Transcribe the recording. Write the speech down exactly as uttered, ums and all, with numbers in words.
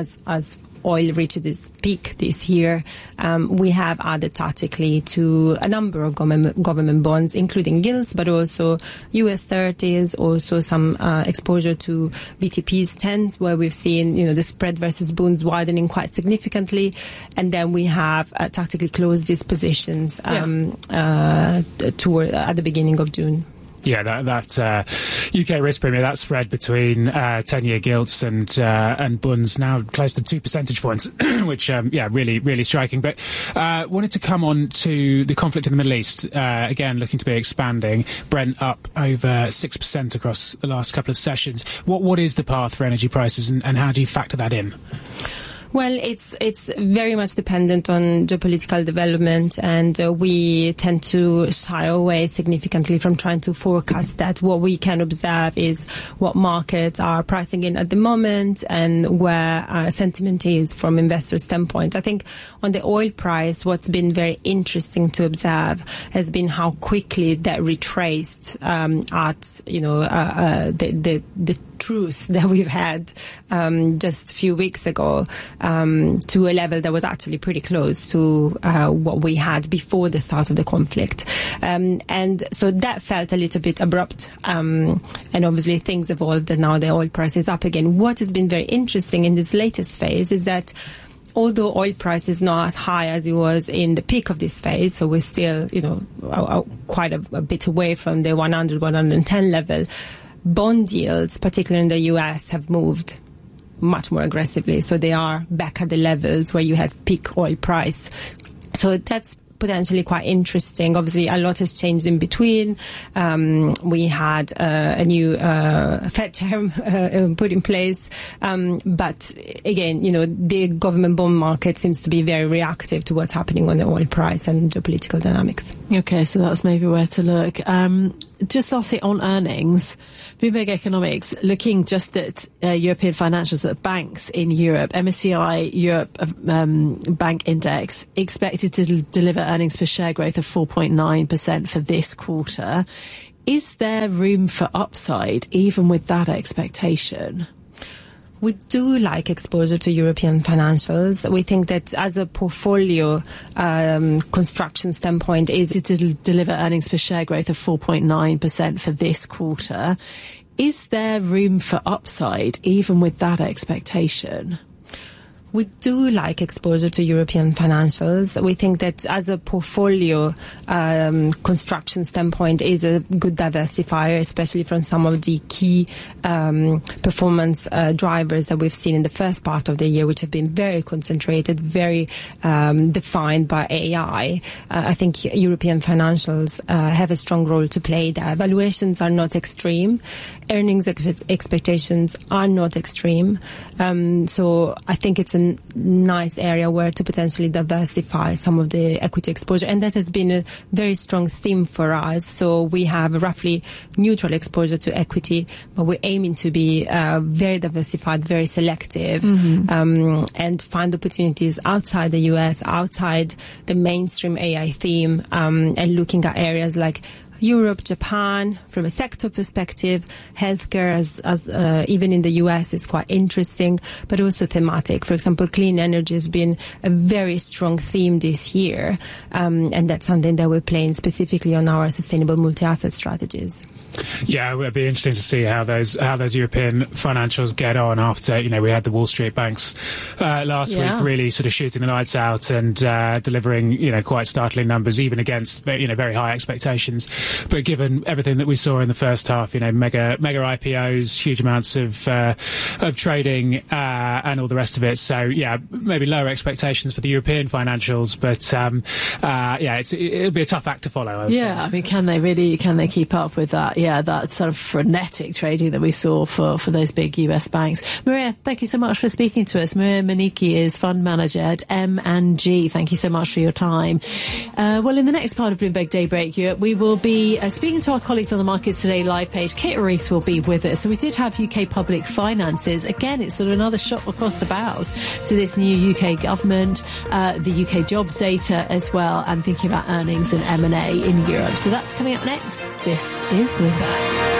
as as oil reached its peak this year, um, we have added tactically to a number of government, government bonds, including gilts, but also U S thirties, also some uh, exposure to B T P's tens, where we've seen, you know, the spread versus bonds widening quite significantly. And then we have uh, tactically closed these positions um, yeah. uh, toward, at the beginning of June. Yeah, that, that uh, U K risk premium, that spread between uh, ten-year gilts and uh, and bonds now close to two percentage points, which, um, yeah, really, really striking. But uh, wanted to come on to the conflict in the Middle East, uh, again, looking to be expanding. Brent up over six percent across the last couple of sessions. What What is the path for energy prices, and, and how do you factor that in? Well, it's it's very much dependent on geopolitical development, and uh, we tend to shy away significantly from trying to forecast that. What we can observe is what markets are pricing in at the moment and where uh, sentiment is from investors' standpoint. I think on the oil price, what's been very interesting to observe has been how quickly that retraced um, at, you know, uh, uh, the, the, the truce that we've had um, just a few weeks ago um, to a level that was actually pretty close to uh, what we had before the start of the conflict. Um, and so that felt a little bit abrupt. Um, and obviously things evolved and now the oil price is up again. What has been very interesting in this latest phase is that although oil price is not as high as it was in the peak of this phase, so we're still, you know, quite a, a bit away from the one hundred, one hundred ten level, bond yields, particularly in the U S, have moved much more aggressively. So they are back at the levels where you had peak oil price. So that's potentially quite interesting. Obviously, a lot has changed in between. Um, we had uh, a new uh, Fed term uh, put in place. Um, but again, you know, the government bond market seems to be very reactive to what's happening on the oil price and geopolitical dynamics. Okay, so that's maybe where to look. Um, just lastly, on earnings, Bloomberg Economics, looking just at uh, European financials, at banks in Europe, M S C I Europe um, Bank Index expected to l- deliver earnings per share growth of four point nine percent for this quarter. Is there room for upside even with that expectation? We do like exposure to European financials. We think that as a portfolio um, construction standpoint is to d- deliver earnings per share growth of four point nine percent for this quarter. Is there room for upside even with that expectation? We do like exposure to European financials. We think that as a portfolio um, construction standpoint is a good diversifier, especially from some of the key um, performance uh, drivers that we've seen in the first part of the year, which have been very concentrated, very um, defined by A I. Uh, I think European financials uh, have a strong role to play there. Valuations are not extreme. Earnings ex- expectations are not extreme. Um, so I think it's a nice area where to potentially diversify some of the equity exposure, and that has been a very strong theme for us. So we have roughly neutral exposure to equity, but we're aiming to be uh, very diversified, very selective, mm-hmm. um, and find opportunities outside the U S, outside the mainstream A I theme, um, and looking at areas like Europe, Japan, from a sector perspective, healthcare, as, as uh, even in the U S, is quite interesting, but also thematic. For example, clean energy has been a very strong theme this year, um, and that's something that we're playing specifically on our sustainable multi-asset strategies. Yeah, it would be interesting to see how those how those European financials get on after, you know, we had the Wall Street banks uh, last yeah. week really sort of shooting the lights out and uh, delivering, you know, quite startling numbers, even against, you know, very high expectations. But given everything that we saw in the first half, you know, mega mega I P Os, huge amounts of uh, of trading uh, and all the rest of it. So, yeah, maybe lower expectations for the European financials. But, um, uh, yeah, it's, it'll be a tough act to follow, I would yeah, say. I mean, can they really, can they keep up with that? Yeah, that sort of frenetic trading that we saw for, for those big U S banks. Maria, thank you so much for speaking to us. Maria Maniki is fund manager at M and G. Thank you so much for your time. Uh, well, in the next part of Bloomberg Daybreak Europe, we will be uh, speaking to our colleagues on the Markets Today live page. Kit Rees will be with us. So we did have U K public finances. Again, it's sort of another shot across the bows to this new U K government, uh, the U K jobs data as well, and thinking about earnings and M and A in Europe. So that's coming up next. This is Bloomberg.